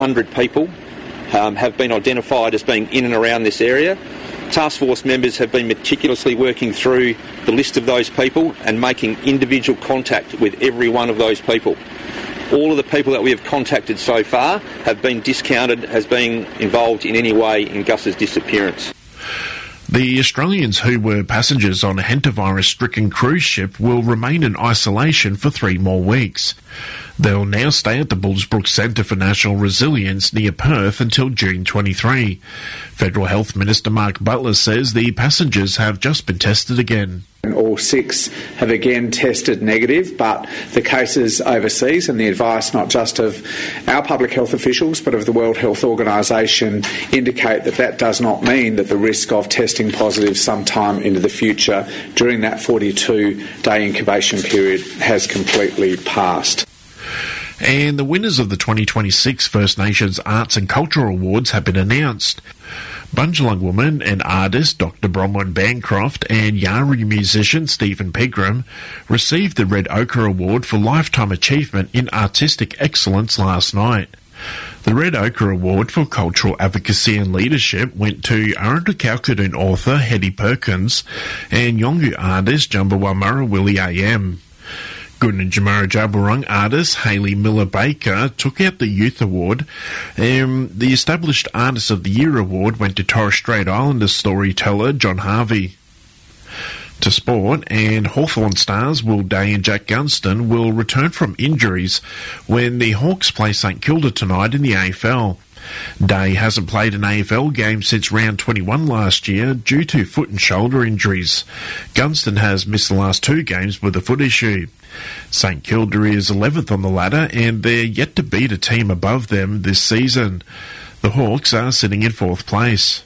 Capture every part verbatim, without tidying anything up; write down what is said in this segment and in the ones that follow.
one hundred people um, have been identified as being in and around this area. Task Force members have been meticulously working through the list of those people and making individual contact with every one of those people. All of the people that we have contacted so far have been discounted as being involved in any way in Gus's disappearance. The Australians who were passengers on a hantavirus-stricken cruise ship will remain in isolation for three more weeks. They'll now stay at the Bullsbrook Centre for National Resilience near Perth until June twenty-third. Federal Health Minister Mark Butler says the passengers have just been tested again. All six have again tested negative, but the cases overseas and the advice not just of our public health officials but of the World Health Organisation indicate that that does not mean that the risk of testing positive sometime into the future during that forty-two day incubation period has completely passed. And the winners of the twenty twenty-six First Nations Arts and Culture Awards have been announced. Bundjalung woman and artist Doctor Bronwyn Bancroft and Yari musician Stephen Pegram received the Red Ochre Award for Lifetime Achievement in Artistic Excellence last night. The Red Ochre Award for Cultural Advocacy and Leadership went to Arundelkalkadun author Hetty Perkins and Yolngu artist Jambawarmurra Willie A M. Goonanjumurra Jaburong artist Hayley Miller-Baker took out the Youth Award. Um, the Established Artist of the Year Award went to Torres Strait Islander storyteller John Harvey. To sport, and Hawthorn stars Will Day and Jack Gunston will return from injuries when the Hawks play St Kilda tonight in the A F L. Day hasn't played an A F L game since round twenty-one last year due to foot and shoulder injuries. Gunston has missed the last two games with a foot issue. St Kilda is eleventh on the ladder and they're yet to beat a team above them this season. The Hawks are sitting in fourth place.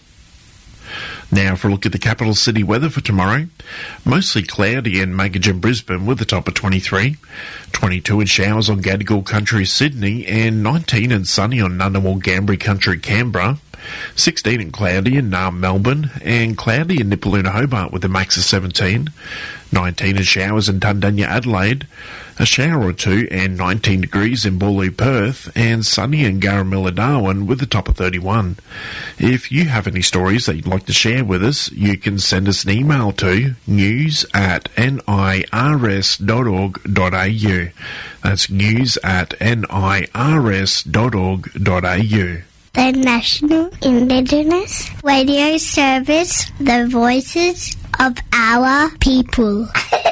Now for a look at the capital city weather for tomorrow. Mostly cloudy in Magajin, Brisbane with a top of twenty-three. twenty-two in showers on Gadigal Country, Sydney, and nineteen and sunny on Ngunnawal, Gambri Country, Canberra. sixteen and cloudy in Naarm, Melbourne, and cloudy in Nipaluna, Hobart with a max of seventeen. nineteen and showers in Tundanya, Adelaide. A shower or two and nineteen degrees in Boorloo, Perth, and sunny in Garamilla, Darwin with a top of thirty-one. If you have any stories that you'd like to share with us, you can send us an email to news at nirs dot org dot a u. That's news at nirs dot org dot a u. The National Indigenous Radio Service, the voices of our people.